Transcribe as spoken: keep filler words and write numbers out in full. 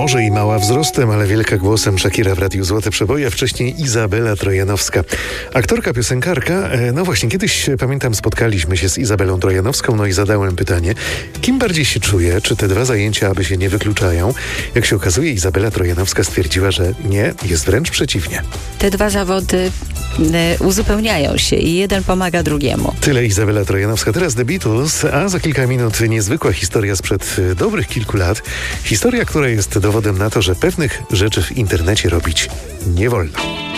Może i mała wzrostem, ale wielka głosem. Shakira w Radiu Złote Przeboje, a wcześniej Izabela Trojanowska. Aktorka, piosenkarka. No właśnie, kiedyś, pamiętam, spotkaliśmy się z Izabelą Trojanowską, no i zadałem pytanie, kim bardziej się czuje, czy te dwa zajęcia aby się nie wykluczają. Jak się okazuje, Izabela Trojanowska stwierdziła, że nie, jest wręcz przeciwnie. Te dwa zawody y, uzupełniają się i jeden pomaga drugiemu. Tyle Izabela Trojanowska. Teraz The Beatles, a za kilka minut niezwykła historia sprzed dobrych kilku lat. Historia, która jest dowodem na to, że pewnych rzeczy w internecie robić nie wolno.